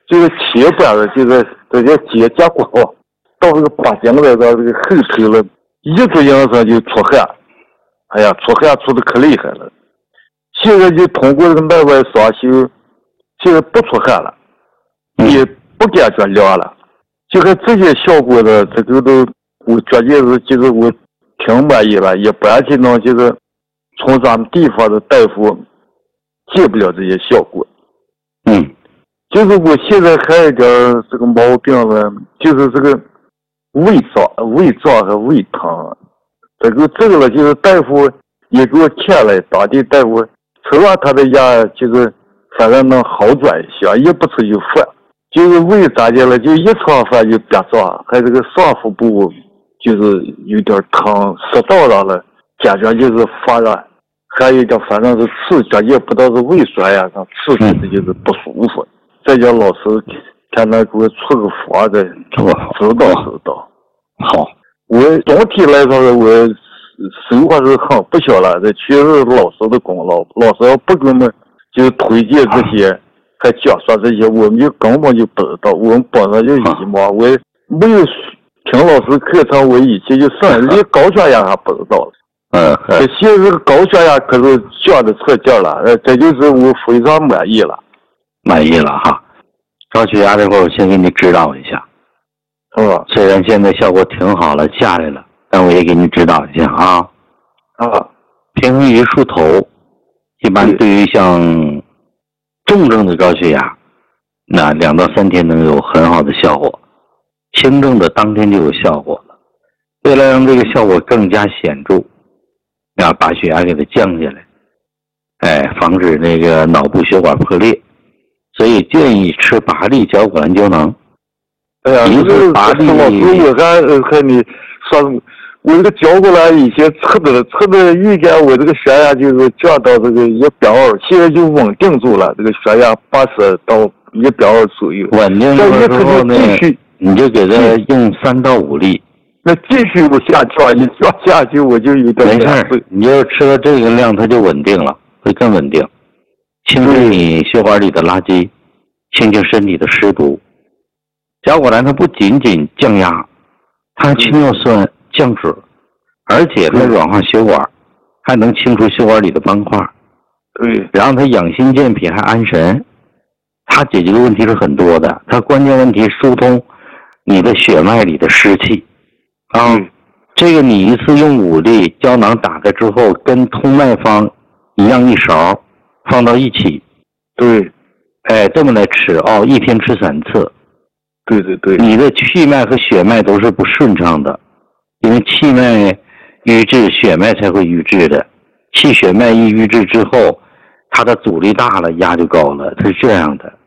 这个前边的这个结果到这个把颈来到这个后头了，一直影上就出汗，哎呀，出汗出的可厉害了。现在就通过这个内外双修，现在不出汗了，也不感觉凉了。就看这些效果的，这个都我觉得就是我挺满意了，一般情况就是从咱们地方的大夫见不了这些效果。就是我现在还有点这个毛病呢，就是这个胃胀和胃疼，这个了，就是大夫也给我看了，当地大夫吃完他的药，就是反正能好转一些，也不吃就饭，就是胃咋的了，就一吃饭就憋胀，还这个上腹部就是有点疼，食道上了感觉就是发热，还有点反正是刺激，也不知道是胃酸呀，刺激的就是不舒服。再叫老师看他给我出个方子，知道。 好， 我总体来说我收获是很不小了，这全是老师的功劳。老师要不给我们就推荐这些，还讲说这些，我们就根本就不知道。我们本身就迷茫，我没有听老师课程，我以前就连高血压还不知道了。现在这个高血压可是降的彻底了，这就是我非常满意了。 满意了哈，高血压这块我先给你指导一下，虽然现在效果挺好了，下来了，但我也给你指导一下啊。平衡一梳头，一般对于像重症的高血压，那2到3天能有很好的效果，轻症的当天就有效果了。为了让这个效果更加显著，要把血压给它降下来，防止那个脑部血管破裂。所以建议吃拔力胶果兰胶囊。 哎呀，这个拔力，老师我还你说，我这个胶果兰以前吃的预感我这个血压就是降到这个120，现在就稳定住了，这个血压80到120左右。 稳定住了之后呢，你就给它用3到5粒。 那继续往下降，一降下去我就有点没事，你就吃了这个量，它就稳定了，会更稳定。清理你血管里的垃圾，清清身体的湿毒。胶果兰它不仅仅降压，它去尿酸、降脂，而且它软化血管，还能清除血管里的斑块。然后它养心健脾还安神，它解决的问题是很多的。它关键问题疏通你的血脉里的湿气这个你一次用5粒胶囊打开之后，跟通脉方一样一勺。放到一起，这么来吃1天吃3次。你的气脉和血脉都是不顺畅的，因为气脉瘀滞，血脉才会瘀滞的。气血脉一瘀滞之后，它的阻力大了，压就高了，它是这样的。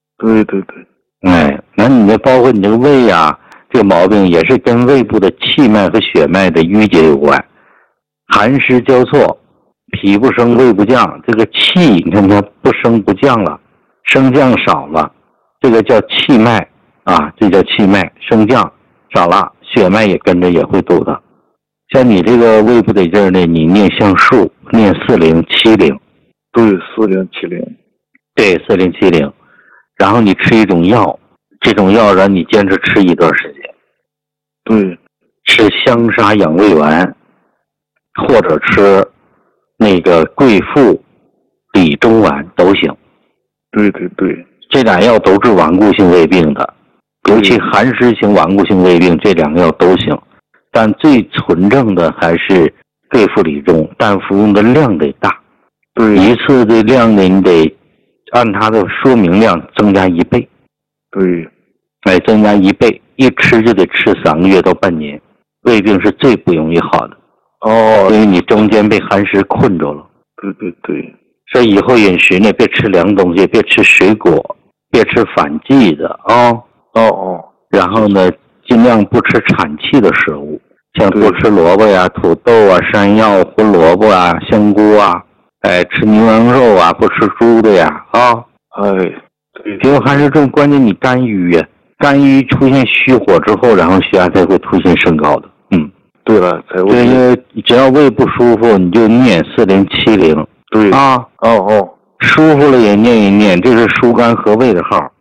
那你的包括你这个胃啊，这个毛病也是跟胃部的气脉和血脉的淤结有关，寒湿交错。脾不升胃不降，这个气你看它不升不降了，升降少了，这个叫气脉这叫气脉，升降少了，血脉也跟着也会堵的。像你这个胃不得劲儿呢，你念橡树，念4070， 对，4070， 对，4070，然后你吃一种药，这种药让你坚持吃一段时间，吃香砂养胃丸，或者吃那个桂附理中丸都行。这俩药都治顽固性胃病的，尤其寒湿型顽固性胃病，这两个药都行。但最纯正的还是桂附理中，但服用的量得大。一次的量呢，你得按它的说明量增加1倍。增加1倍，一吃就得吃3个月到半年。胃病是最不容易好的。因为你中间被寒湿困住了。所以以后饮食呢，别吃凉东西，别吃水果，别吃反季的然后呢，尽量不吃产气的食物，像多吃萝卜呀、土豆啊、山药、胡萝卜啊、香菇啊，吃牛羊肉啊，不吃猪的呀因为寒湿重，关键你肝郁呀，肝郁出现虚火之后，然后血压才会出现升高的。因为只要胃不舒服，你就念4070。舒服了也念一念，这是疏肝和胃的号。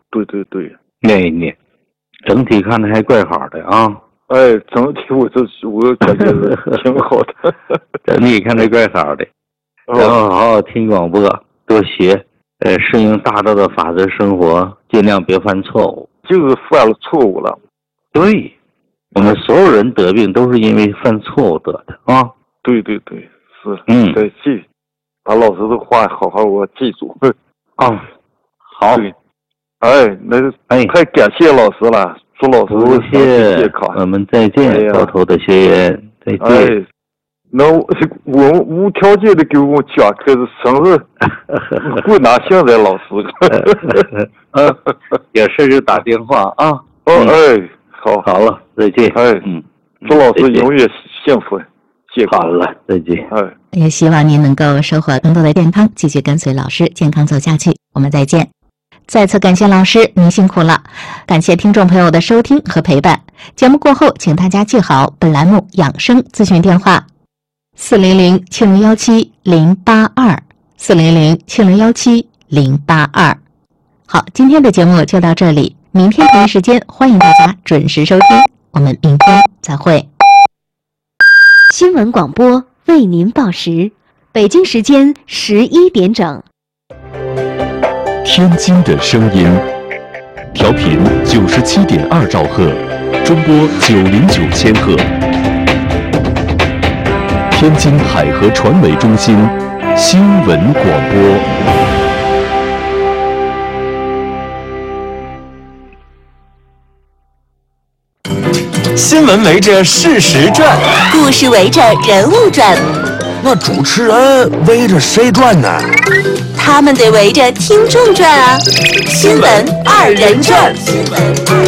对对对。 你整体看着还怪好的啊。 哎，整体我感觉是挺好的。 整体看着怪好的，然后好好听广播，多学，适应大道的法则生活，尽量别犯错误。 就是犯了错误了。 对，我们所有人得病都是因为犯错误得的啊。 对对对，是。对，把老师的话好好我记住。 啊，好。 对。那太感谢老师了，祝老师身体健康。 我们再见，高头的学员，再见。 那我无条件的给我讲课是生日，不拿现在老师。 有事就打电话啊。 好了，再见。 祝老师永远幸福健康。 好了，再见。 也希望您能够收获更多的健康，继续跟随老师健康走下去。我们再见。再次感谢老师，您辛苦了。感谢听众朋友的收听和陪伴。节目过后，请大家记好本栏目养生咨询电话：400-7017-082，400-7017-082。好，今天的节目就到这里，明天同一时间欢迎大家准时收听，我们明天再会。 新闻广播为您报时，北京时间11点整。 天津的声音，调频97.2兆赫，中波909千赫。天津海河传媒中心新闻广播。 新闻围着事实转， 故事围着人物转， 那主持人围着谁转呢？ 他们得围着听众转啊！新闻二人转。